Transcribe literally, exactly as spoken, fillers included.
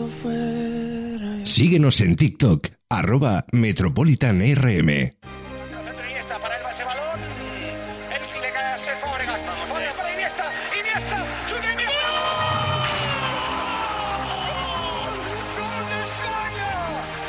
Síguenos en TikTok, arroba MetropolitanRM. Iniesta para el ese balón. El que le cae a Ser Fábregas. Fábregas para Iniesta. Iniesta. ¡Chute!